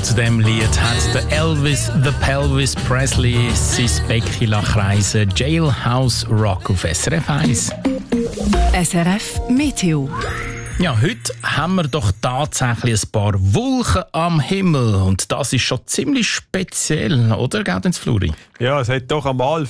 zu dem Lied hat der Elvis the Pelvis Presley sein Becken kreisen. Jailhouse Rock auf SRF 1. SRF Meteo. Ja, heute haben wir doch tatsächlich ein paar Wolken am Himmel. Und das ist schon ziemlich speziell, oder, Gaudenz Fluri? Ja, es hat doch einmal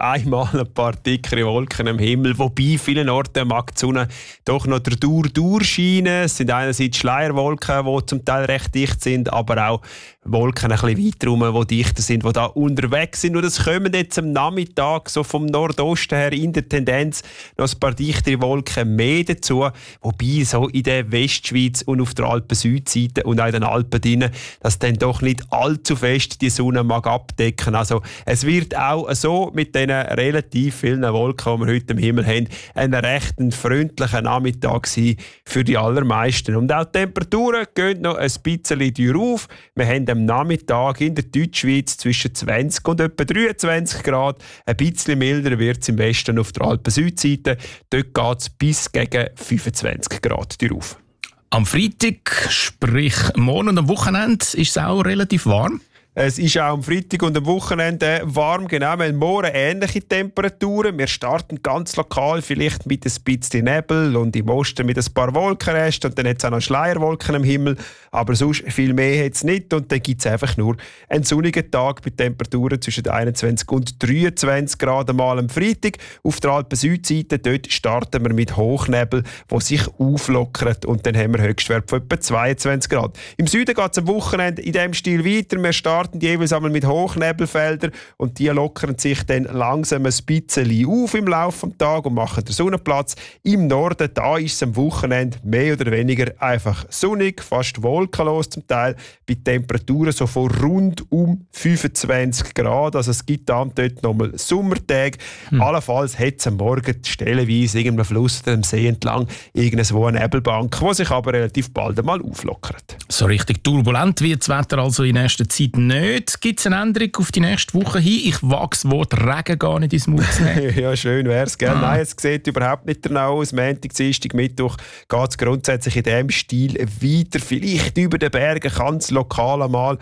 ein paar dickere Wolken am Himmel. Wobei, vielen Orten mag die Sonne doch noch durchscheinen. Es sind einerseits Schleierwolken, die zum Teil recht dicht sind, aber auch Wolken ein bisschen weiter rum, die dichter sind, die da unterwegs sind. Und es kommen jetzt am Nachmittag so vom Nordosten her in der Tendenz noch ein paar dichtere Wolken mehr dazu. Wobei so in der Westschweiz und auf der Alpen-Südseite und auch in den Alpen drinnen, dass dann doch nicht allzu fest die Sonne mag abdecken. Also es wird auch so mit diesen relativ vielen Wolken, die wir heute im Himmel haben, ein recht freundlicher Nachmittag sein für die allermeisten. Und auch die Temperaturen gehen noch ein bisschen auf. Wir haben am Nachmittag in der Deutschschweiz zwischen 20 und etwa 23 Grad. Ein bisschen milder wird es im Westen auf der Alpen-Südseite. Dort geht es bis gegen 25 Grad drauf. Am Freitag, sprich morgen und am Wochenende, ist es auch relativ warm. Es ist auch am Freitag und am Wochenende warm, genau. Wir haben morgen ähnliche Temperaturen. Wir starten ganz lokal, vielleicht mit ein bisschen Nebel und im Osten mit ein paar Wolkenresten. Und dann hat es auch noch Schleierwolken am Himmel. Aber sonst viel mehr hat es nicht. Und dann gibt es einfach nur einen sonnigen Tag bei Temperaturen zwischen 21 und 23 Grad einmal am Freitag. Auf der Alpen-Südseite, dort starten wir mit Hochnebel, der sich auflockert. Und dann haben wir Höchstwert von etwa 22 Grad. Im Süden geht es am Wochenende in diesem Stil weiter. Wir starten jeweils einmal mit Hochnebelfeldern und die lockern sich dann langsam ein bisschen auf im Laufe des Tages und machen den Sonnenplatz. Im Norden, da ist es am Wochenende mehr oder weniger einfach sonnig, fast wolkenlos zum Teil, bei Temperaturen so von rund um 25 Grad. Also es gibt dann dort nochmal Sommertage. Allenfalls hat es am Morgen stellenweise irgendeinem Fluss oder einem See entlang irgendwo eine Nebelbank, die sich aber relativ bald einmal auflockert. So richtig turbulent wird das Wetter also in nächster Zeit nicht. Gibt es eine Änderung auf die nächste Woche hin? Ich wage das Wort Regen gar nicht ins Mund zu nehmen. Ja, schön wäre es. Nein, es sieht überhaupt nicht danach aus. Montag, Dienstag, Mittwoch geht es grundsätzlich in diesem Stil weiter. Vielleicht über den Bergen kann es lokal einmal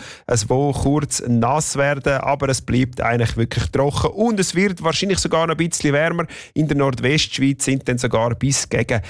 kurz nass werden, aber es bleibt eigentlich wirklich trocken. Und es wird wahrscheinlich sogar noch ein bisschen wärmer. In der Nordwestschweiz sind dann sogar bis gegen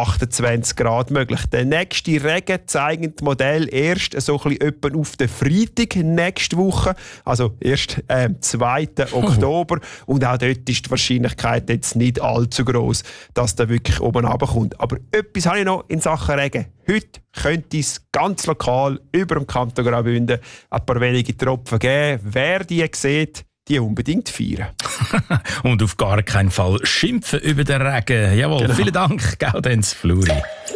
28 Grad möglich. Der nächste Regen zeigt das Modell erst so ein bisschen auf den Freitag nächste Woche, also erst am 2. Oktober. Und auch dort ist die Wahrscheinlichkeit jetzt nicht allzu gross, dass der wirklich oben runterkommt. Aber etwas habe ich noch in Sachen Regen. Heute könnte es ganz lokal über dem Kanton Graubünden ein paar wenige Tropfen geben. Wer die sieht, die unbedingt feiern. Und auf gar keinen Fall schimpfen über den Regen. Jawohl, genau. Vielen Dank, Gaudenz Fluri.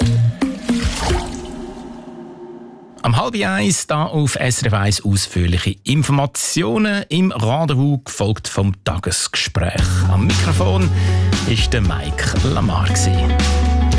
Am 12:30 hier auf SRF 1 ausführliche Informationen im Rendezvous, gefolgt vom Tagesgespräch. Am Mikrofon war der Mike Lamar.